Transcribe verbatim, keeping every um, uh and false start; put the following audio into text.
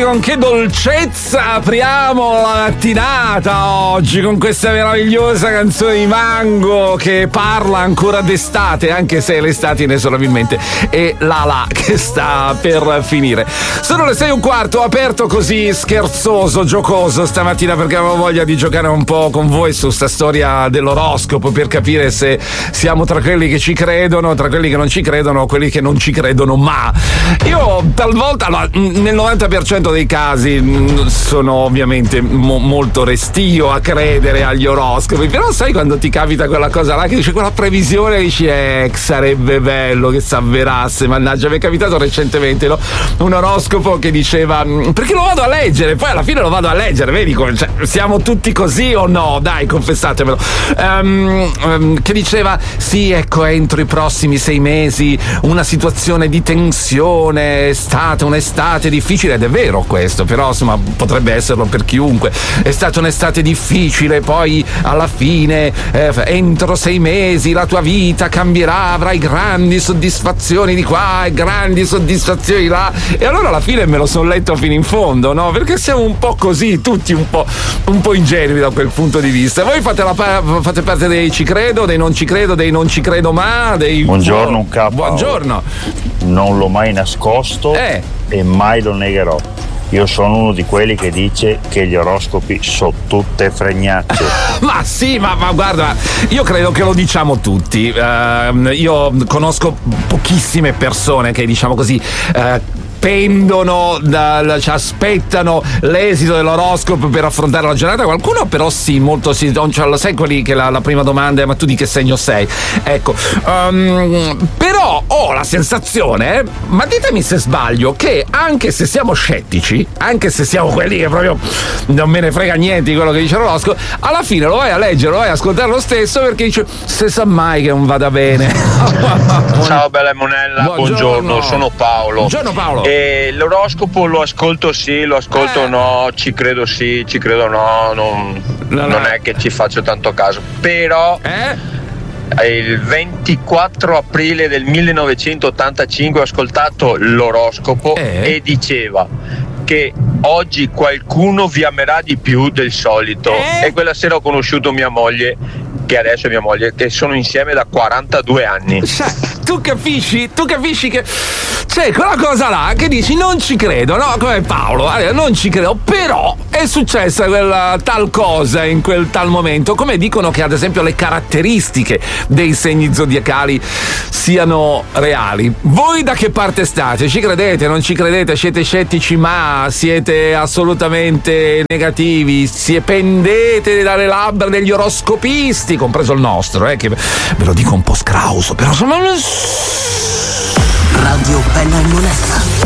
con che dolcezza apriamo la mattinata oggi con questa meravigliosa canzone di Mango che parla ancora d'estate, anche se l'estate inesorabilmente è là là che sta per finire. Sono le sei e un quarto, ho aperto così scherzoso, giocoso stamattina perché avevo voglia di giocare un po' con voi su sta storia dell'oroscopo per capire se siamo tra quelli che ci credono, tra quelli che non ci credono o quelli che non ci credono ma. Io talvolta, allora, nel novanta per cento dei casi sono ovviamente mo- molto restio a credere agli oroscopi, però sai quando ti capita quella cosa là che dice quella previsione, dici eh, sarebbe bello che si avverasse, mannaggia. Mi è capitato recentemente, no? Un oroscopo che diceva, perché lo vado a leggere, poi alla fine lo vado a leggere, vedi, cioè, siamo tutti così o no? Dai, confessatemelo. Um, um, che diceva sì, ecco, entro i prossimi sei mesi una situazione di tensione, estate, un'estate difficile, ed è vero questo, però insomma potrebbe esserlo per chiunque. È stata un'estate difficile, poi alla fine eh, entro sei mesi la tua vita cambierà, avrai grandi soddisfazioni di qua e grandi soddisfazioni di là, e allora alla fine me lo sono letto fino in fondo, no? Perché siamo un po' così, tutti un po', un po' ingenui da quel punto di vista. Voi fate, la, fate parte dei ci credo, dei non ci credo, dei non ci credo ma, dei... Buongiorno, un capo. Buongiorno. Non l'ho mai nascosto eh. e mai lo negherò. Io sono uno di quelli che dice che gli oroscopi sono tutte fregnacce. Ma sì, ma, ma guarda, io credo che lo diciamo tutti. Uh, io conosco pochissime persone che, diciamo così, uh, pendono, da, cioè aspettano l'esito dell'oroscopo per affrontare la giornata. Qualcuno però sì, molto sì, cioè, lo sai quelli che la, la prima domanda è ma tu di che segno sei? Ecco, um, però ho la sensazione, ma ditemi se sbaglio, che anche se siamo scettici, anche se siamo quelli che proprio non me ne frega niente di quello che dice l'oroscopo, alla fine lo vai a leggere, lo vai a ascoltare lo stesso, perché dice se sa mai che non vada bene. Ciao bella Monella, buongiorno. buongiorno, sono Paolo. Buongiorno Paolo. E l'oroscopo lo ascolto sì, lo ascolto eh. no, ci credo sì, ci credo no, non, no, no. non è che ci faccio tanto caso, però eh? il ventiquattro aprile del millenovecentottantacinque ho ascoltato l'oroscopo eh? e diceva che oggi qualcuno vi amerà di più del solito eh? e quella sera ho conosciuto mia moglie, che adesso è mia moglie, che sono insieme da quarantadue anni. Cioè, tu capisci? Tu capisci che c'è quella cosa là che dici non ci credo, no? Come Paolo, allora, non ci credo, però è successa quella tal cosa in quel tal momento, come dicono che ad esempio le caratteristiche dei segni zodiacali siano reali. Voi da che parte state? Ci credete, non ci credete? Siete scettici ma siete assolutamente negativi? Si pendete dalle labbra degli oroscopisti, compreso il nostro, eh, che ve lo dico un po' scrauso, però insomma... Radio Bella e Monella.